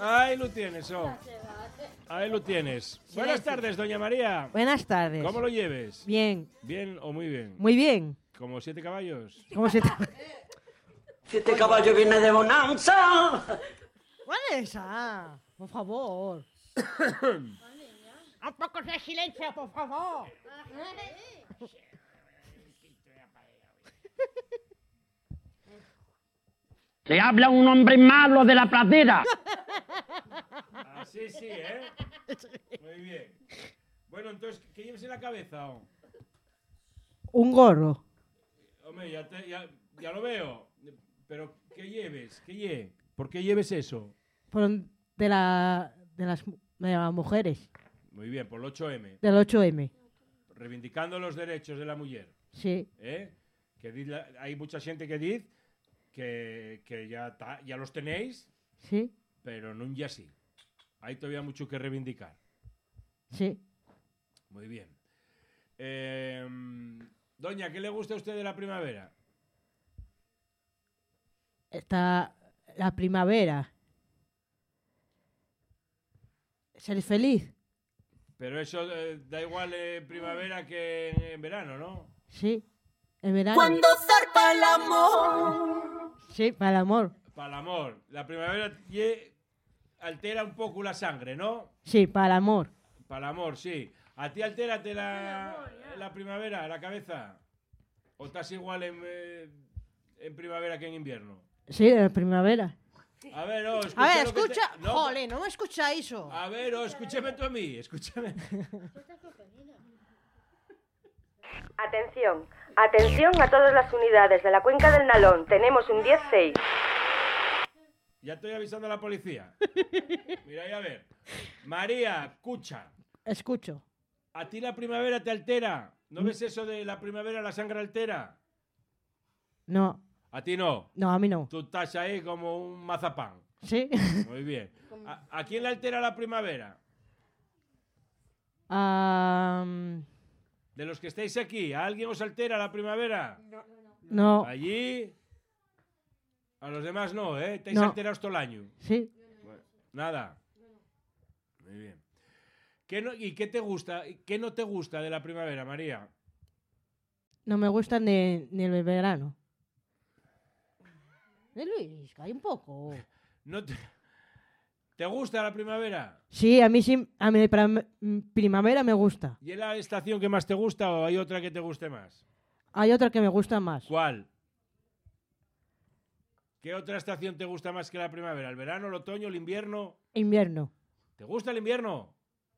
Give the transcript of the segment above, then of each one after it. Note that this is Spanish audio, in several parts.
Ahí lo tienes, Ahí lo tienes. Buenas tardes, doña María. Buenas tardes. ¿Cómo lo lleves? Bien. ¿Bien o muy bien? Muy bien. ¿Como 7 caballos? ¿Cómo se te... 7 caballos viene de bonanza. ¿Cuál es esa? Por favor. Un poco de silencio, por favor. Le habla un hombre malo de la pradera. Así sí, ¿eh? Muy bien. Bueno, entonces, ¿qué lleves en la cabeza? Un gorro. Hombre, ya lo veo. Pero, ¿qué lleves? ¿Por qué lleves eso? De las mujeres. Muy bien, por el 8M. Del 8M. Reivindicando los derechos de la mujer. Sí. Hay mucha gente que dice que ya los tenéis, Sí. pero no ya sí. Hay todavía mucho que reivindicar. Sí. Muy bien. Doña, ¿qué le gusta a usted de la primavera? Está la primavera. Ser feliz. Pero eso da igual en primavera que en verano, ¿no? Sí. En verano. Cuando zarpa el amor. Sí, para el amor. Para el amor. La primavera altera un poco la sangre, ¿no? Sí, para el amor. Para el amor, sí. ¿A ti altérate la primavera, la cabeza? ¿O estás igual en primavera que en invierno? Sí, en primavera. A ver, escucha. No. Jole, no me escucha eso. A ver, escúchame tú a mí, escúchame. Atención, atención a todas las unidades de la Cuenca del Nalón. Tenemos un 10-6. Ya estoy avisando a la policía. Mira, a ver. María, escucha. Escucho. ¿A ti la primavera te altera? ¿No ves eso de la primavera la sangre altera? No. ¿A ti no? No, a mí no. Tú estás ahí como un mazapán. Sí. Muy bien. ¿A quién le altera la primavera? De los que estáis aquí, ¿a alguien os altera la primavera? No. Allí. A los demás no, ¿eh? Estáis No. alterados todo el año. Sí. Bueno, nada. Muy bien. ¿Y qué te gusta? ¿Qué no te gusta de la primavera, María? No me gusta ni el verano. Luis, hay un poco. ¿No te gusta la primavera? Sí, a mí sí, a mí primavera me gusta. ¿Y es la estación que más te gusta o hay otra que te guste más? Hay otra que me gusta más. ¿Cuál? ¿Qué otra estación te gusta más que la primavera? ¿El verano, el otoño, el invierno? Invierno. ¿Te gusta el invierno?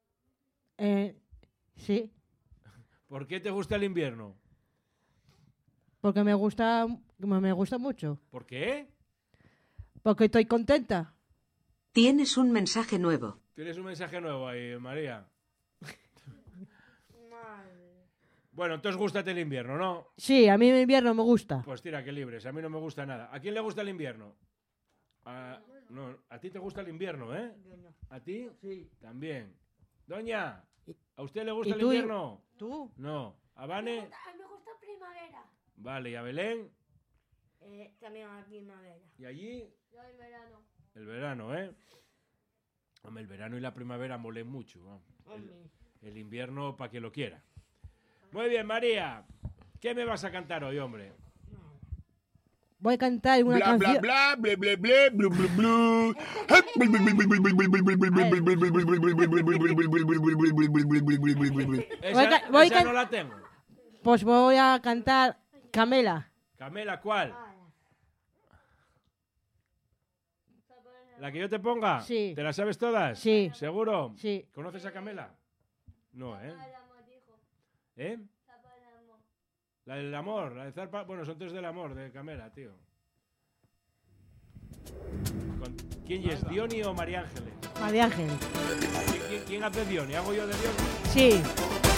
Sí. ¿Por qué te gusta el invierno? Porque me gusta mucho. ¿Por qué? Porque estoy contenta. Tienes un mensaje nuevo. Tienes un mensaje nuevo ahí, María. Bueno, entonces gústate el invierno, ¿no? Sí, a mí el invierno me gusta. Pues tira, que libres. A mí no me gusta nada. ¿A quién le gusta el invierno? No, a ti te gusta el invierno, ¿eh? ¿A ti? Sí. También. Doña, ¿a usted le gusta ¿Y el tú? invierno? ¿Tú? No. ¿A Vane? Me gusta primavera. Vale, ¿y a Belén? También a primavera. ¿Y allí? Yo el verano. El verano, ¿eh? Hombre, el verano y la primavera molen mucho. ¿No? El invierno para quien lo quiera. Muy bien, María. ¿Qué me vas a cantar hoy, hombre? Voy a cantar una canción. Bla bla bla bla bla bla bla. Esa no la tengo. Pues voy a cantar Camela. Camela, ¿cuál? ¿La que yo te ponga? Sí. ¿Te la sabes todas? Sí. ¿Seguro? Sí. ¿Conoces a Camela? No, ¿eh? ¿Eh? La del amor, la de Zarpa. Bueno, son tres del amor, de Camela, tío. ¿Quién es? ¿Diony o María Ángeles? María Ángeles. ¿Quién hace Diony? ¿Hago yo de Diony? Sí.